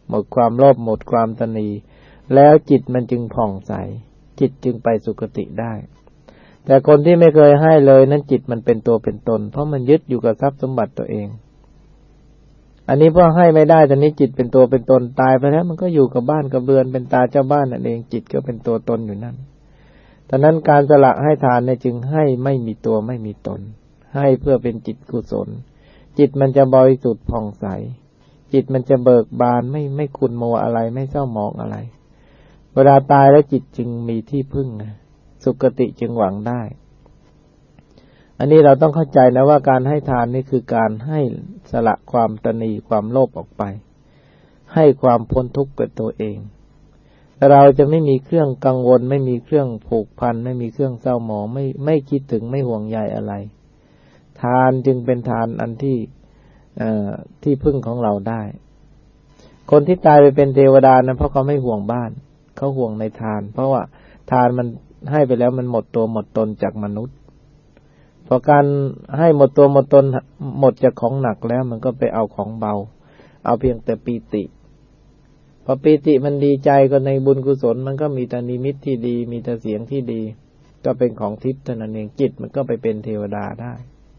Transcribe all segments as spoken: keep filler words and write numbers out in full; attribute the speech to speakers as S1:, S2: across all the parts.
S1: หมดความโลภหมดความตณีแล้วจิตมันจึงผ่องใสจิตจึงไปสุคติได้แต่คนที่ไม่เคยให้เลยนั้นจิตมันเป็นตัวเป็นตนเพราะมันยึดอยู่กับทรัพย์สมบัติตัวเองอันนี้พอให้ไม่ได้ตอนนี้จิตเป็นตัวเป็นตนตายไปแล้วมันก็อยู่กับบ้านกับเรือนเป็นตาเจ้าบ้านนั่นเองจิตก็เป็นตัวตนอยู่นั่นดังนั้นการสละให้ทานเนี่ยจึงให้ไม่มีตัวไม่มีตนให้เพื่อเป็นจิตกุศลจิตมันจะบริสุทธิ์ผ่องใสจิตมันจะเบิกบานไม่ไม่ขุ่นมัวอะไรไม่เศร้าหมองอะไรเวลาตายแล้วจิตจึงมีที่พึ่งสุคติจึงหวังได้อันนี้เราต้องเข้าใจนะว่าการให้ทานนี่คือการให้สละความตณีความโลภออกไปให้ความพ้นทุกข์กับตัวเองเราจะไม่มีเครื่องกังวลไม่มีเครื่องผูกพันไม่มีเครื่องเศร้าหมองไม่ไม่คิดถึงไม่ห่วงใยอะไรทานจึงเป็นทานอันที่เอ่อที่พึ่งของเราได้คนที่ตายไปเป็นเทวดานั้นเพราะเขาไม่ห่วงบ้านเขาห่วงในทานเพราะว่าทานมันให้ไปแล้วมันหมดตัวหมดตนจากมนุษย์พอการให้หมดตัวหมดตนหมดจากของหนักแล้วมันก็ไปเอาของเบาเอาเพียงแต่ปีติพอปีติมันดีใจก็ในบุญกุศลมันก็มีแต่นิมิตที่ดีมีแต่เสียงที่ดีก็เป็นของทิพย์เท่านั้นเองจิตมันก็ไปเป็นเทวดาได้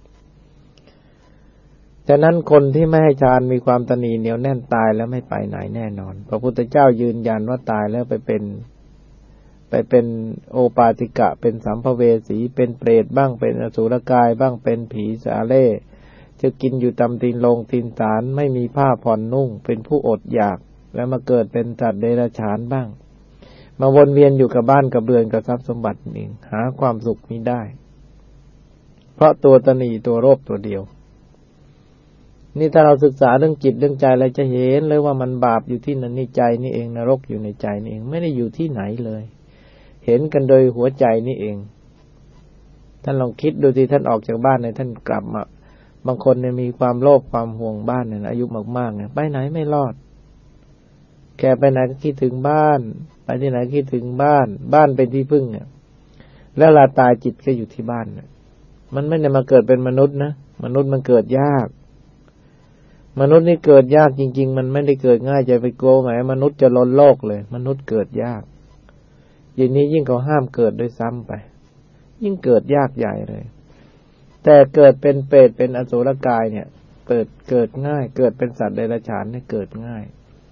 S1: ฉะนั้นคนที่ไม่ให้ฌานมีความตนีเหนียวแน่นตายแล้วไม่ไปไหนแน่นอนพระพุทธเจ้ายืนยันว่าตายแล้วไปเป็นไปเป็นโอปาติกะเป็นสัมภเวสีเป็นเปรตบ้างเป็นอสุรกายบ้างเป็นผีสาเล่จะกินอยู่ตามตีนโลงตีนศาลไม่มีผ้าผ่อนนุ่งเป็นผู้อดอยากแล้วมาเกิดเป็นสัตว์เดรัจฉานบ้างมาวนเวียนอยู่กับบ้านกับเรือนกับทรัพย์สมบัติเองหาความสุขมิได้เพราะตัวตนีตัวโลภตัวเดียวนี่ถ้าเราศึกษาเรื่องจิตเรื่องใจเราจะเห็นเลยว่ามันบาปอยู่ที่นั่นนี่ใจนี่เองนรกอยู่ในใจนี่เองไม่ได้อยู่ที่ไหนเลยเห็นกันโดยหัวใจนี่เองท่านลองคิดดูสิท่านออกจากบ้านเนี่ยท่านกลับมาบางคนเนี่ยมีความโลภความห่วงบ้านเนี่ยอายุมากๆเนี่ยไปไหนไม่รอดแกไปไหนก็คิดถึงบ้านไปที่ไหนคิดถึงบ้านบ้านเป็นที่พึ่งเนี่ยแล้วลาตายจิตก็อยู่ที่บ้านเนี่ยมันไม่ได้มาเกิดเป็นมนุษย์นะมนุษย์มันเกิดยากมนุษย์นี่เกิดยากจริงๆมันไม่ได้เกิดง่ายจะไปโกงไหนมนุษย์จะล้นโลกเลยมนุษย์เกิดยากอย่างนี้ยิ่งเขาห้ามเกิดด้วยซ้ำไปยิ่งเกิดยากใหญ่เลยแต่เกิดเป็นเปรตเป็นอสุรกายเนี่ยเกิดเกิดง่ายเกิดเป็นสัตว์เดรัจฉานเนี่ยเกิดง่าย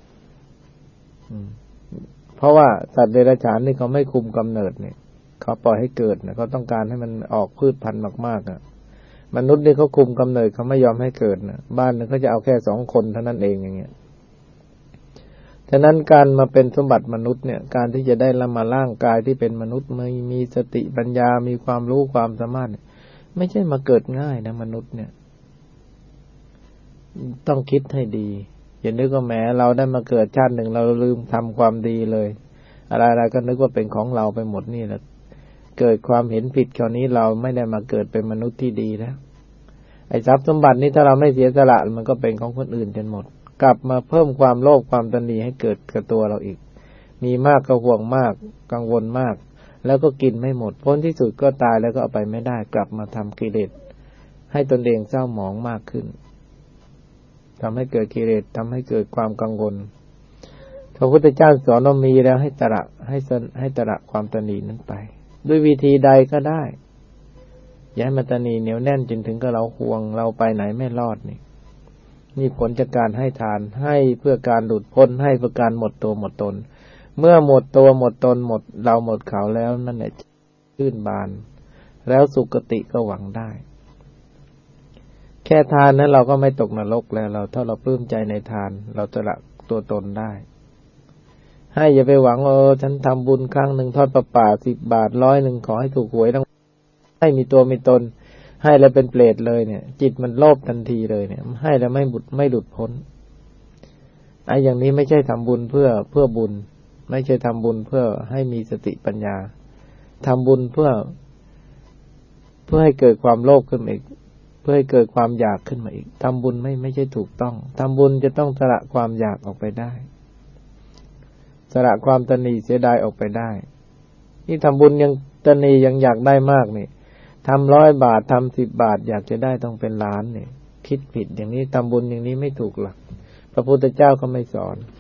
S1: เพราะว่าสัตว์เดรัจฉานนี่เขาไม่คุมกำเนิดเนี่ยเขาปล่อยให้เกิดนะเขาต้องการให้มันออกพืชพันธุ์มากๆอ่ะมนุษย์นี่เขาคุมกำเนิดเขาไม่ยอมให้เกิดนะบ้านนึงเขาจะเอาแค่สองคนเท่านั้นเองอย่างเงี้ยฉะนั้นการมาเป็นสมบัติมนุษย์เนี่ยการที่จะได้ละมาร่างกายที่เป็นมนุษย์มีมีสติปัญญามีความรู้ความสามารถไม่ใช่มาเกิดง่ายนะมนุษย์เนี่ยต้องคิดให้ดีอย่านึกว่าแหมเราได้มาเกิดชาติหนึ่งเราลืมทำความดีเลยอะไรๆก็นึกว่าเป็นของเราไปหมดนี่แหละเกิดความเห็นผิดคราวนี้เราไม่ได้มาเกิดเป็นมนุษย์ที่ดีแล้วไอ้ทรัพย์สมบัตินี้ถ้าเราไม่เสียสละมันก็เป็นของคนอื่นจนหมดกลับมาเพิ่มความโลภความตนีให้เกิดกับตัวเราอีกมีมากก็ห่วงมากกังวลมากแล้วก็กินไม่หมดพ้นที่สุดก็ตายแล้วก็เอาไปไม่ได้กลับมาทำกิเลสให้ตนเองเศร้าหมองมากขึ้นทำให้เกิดกิเลสทำให้เกิดความกังวลพระพุทธเจ้าสอนว่ามีแล้วให้ตระให้ให้ตระความตนีนั้นไปด้วยวิธีใดก็ได้อย่าให้มันตนีเหนียวแน่นจนถึงกับเราห่วงเราไปไหนไม่รอดนี่นี่ผลจากการให้ทานให้เพื่อการหลุดพ้นให้เพื่อการหมดตัวหมดตนเมื่อหมดตัวหมดตนหมดเราหมดเขาแล้วนั่นแหละชื่นบานแล้วสุคติก็หวังได้แค่ทานนั้นเราก็ไม่ตกนรกแล้วเราถ้าเราปลื้มใจในทานเราจะละตัวตนได้ให้อย่าไปหวังเออฉันทำบุญครั้งหนึ่งทอดประป่าสิบบาทร้อยหนึ่งขอให้ถูกหวยทั้งให้มีตัวมีตนให้แล้วเป็นเปรตเลยเนี่ยจิตมันโลภทันทีเลยเนี่ยให้แล้วไม่บุดไม่หลุดพ้นไอ้อย่างนี้ไม่ใช่ทำบุญเพื่อเพื่อบุญไม่ใช่ทำบุญเพื่อให้มีสติปัญญาทำบุญเพื่อเพื่อให้เกิดความโลภขึ้นมาอีกเพื่อให้เกิดความอยากขึ้นมาอีกทำบุญไม่ไม่ใช่ถูกต้องทำบุญจะต้องสละความอยากออกไปได้สละความตนีเสียดายออกไปได้นี่ทำบุญยังตนียังอยากได้มากนี่ทำร้อยบาททำสิบบาทอยากจะได้ต้องเป็นล้านเนี่ยคิดผิดอย่างนี้ทำบุญอย่างนี้ไม่ถูกหลักพระพุทธเจ้าก็ไม่สอน